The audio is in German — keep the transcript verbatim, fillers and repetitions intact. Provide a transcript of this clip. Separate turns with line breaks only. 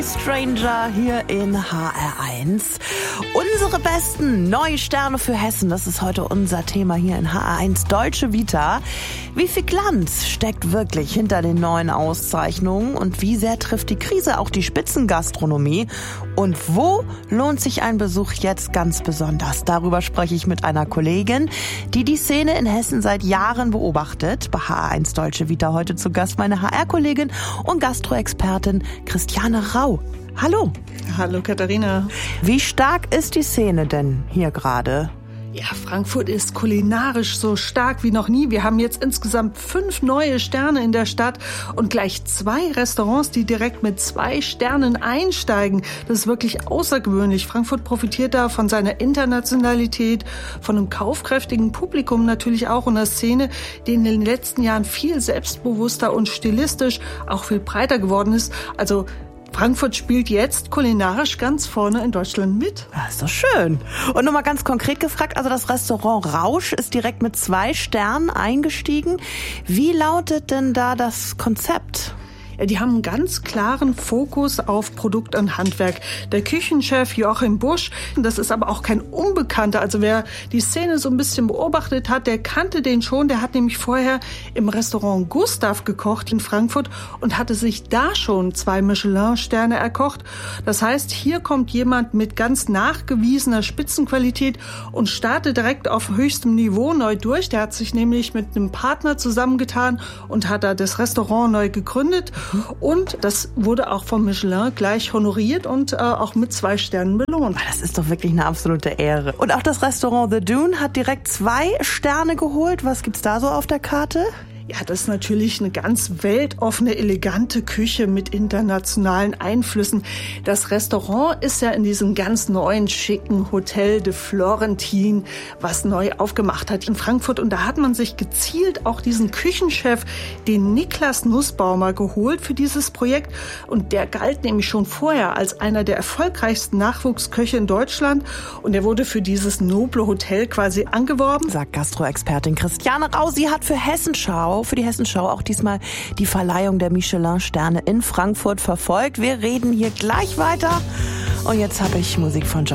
Stranger hier in H R eins. Unsere besten neue Sterne für Hessen, das ist heute unser Thema hier in H R eins Deutsche Vita. Wie viel Glanz steckt wirklich hinter den neuen Auszeichnungen und wie sehr trifft die Krise auch die Spitzengastronomie? Und wo lohnt sich ein Besuch jetzt ganz besonders? Darüber spreche ich mit einer Kollegin, die die Szene in Hessen seit Jahren beobachtet. Bei H R eins Deutsche Vita heute zu Gast meine H R-Kollegin und Gastroexpertin Christiane Rau. Hallo.
Hallo Katharina.
Wie stark ist die Szene denn hier gerade?
Ja, Frankfurt ist kulinarisch so stark wie noch nie. Wir haben jetzt insgesamt fünf neue Sterne in der Stadt und gleich zwei Restaurants, die direkt mit zwei Sternen einsteigen. Das ist wirklich außergewöhnlich. Frankfurt profitiert da von seiner Internationalität, von einem kaufkräftigen Publikum natürlich auch und einer Szene, die in den letzten Jahren viel selbstbewusster und stilistisch auch viel breiter geworden ist. Also Frankfurt spielt jetzt kulinarisch ganz vorne in Deutschland mit.
Das ist doch schön. Und nochmal ganz konkret gefragt, also das Restaurant Rausch ist direkt mit zwei Sternen eingestiegen. Wie lautet denn da das Konzept?
Ja, die haben einen ganz klaren Fokus auf Produkt und Handwerk. Der Küchenchef Joachim Busch, das ist aber auch kein Unbekannter. Also wer die Szene so ein bisschen beobachtet hat, der kannte den schon. Der hat nämlich vorher im Restaurant Gustav gekocht in Frankfurt und hatte sich da schon zwei Michelin-Sterne erkocht. Das heißt, hier kommt jemand mit ganz nachgewiesener Spitzenqualität und startet direkt auf höchstem Niveau neu durch. Der hat sich nämlich mit einem Partner zusammengetan und hat da das Restaurant neu gegründet. Und das wurde auch vom Michelin gleich honoriert und äh, auch mit zwei Sternen belohnt.
Das ist doch wirklich eine absolute Ehre. Und auch das Restaurant The Dune hat direkt zwei Sterne geholt. Was gibt's da so auf der Karte?
Ja, das ist natürlich eine ganz weltoffene, elegante Küche mit internationalen Einflüssen. Das Restaurant ist ja in diesem ganz neuen, schicken Hotel de Florentin, was neu aufgemacht hat in Frankfurt. Und da hat man sich gezielt auch diesen Küchenchef, den Niklas Nussbaumer, geholt für dieses Projekt. Und der galt nämlich schon vorher als einer der erfolgreichsten Nachwuchsköche in Deutschland. Und er wurde für dieses noble Hotel quasi angeworben.
Sagt Gastroexpertin Christiane Rau. Sie hat für Hessenschau für die Hessenschau auch diesmal die Verleihung der Michelin-Sterne in Frankfurt verfolgt. Wir reden hier gleich weiter. Und jetzt habe ich Musik von John